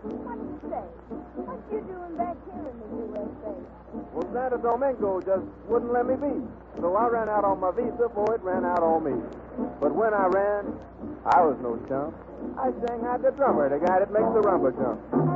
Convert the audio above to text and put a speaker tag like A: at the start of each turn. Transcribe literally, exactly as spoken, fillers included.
A: What do you say? What you doing back here in the U S A?
B: Well, Santo Domingo just wouldn't let me be. So I ran out on my visa before it ran out on me. But when I ran, I was no chump. I sang out the drummer, the guy that makes the rumba jump.